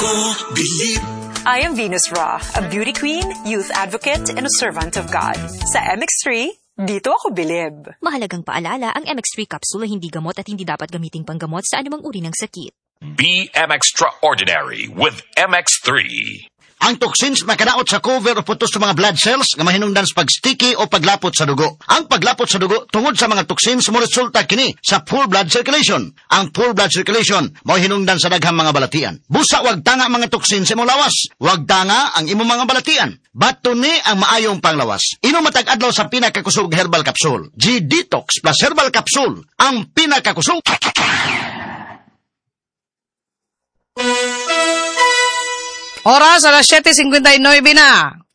I am Venus Raw, a beauty queen, youth advocate, and a servant of God. Sa MX3, dito ako bilib. Mahalagang paalala, ang MX3 capsule ay hindi gamot at hindi dapat gamiting panggamot sa anumang uri ng sakit. Be extraordinary with MX3. Ang toxins makadaot sa cover o putos sa mga blood cells nga mahinungdan sa pagsticky o paglapot sa dugo. Ang paglapot sa dugo tungod sa mga toxins mo resulta kini sa poor blood circulation. Ang poor blood circulation mao hinungdan sa daghang mga balatian. Busa wag tanga mga toxins sa imong lawas. Wag tanga ang imong mga balatian. Bato ni ang maayong panglawas. Inom matag adlaw sa pinakakusog herbal capsule. G-Detox plus herbal capsule. Ang pinakakusog. Oras, alas 7:59 na.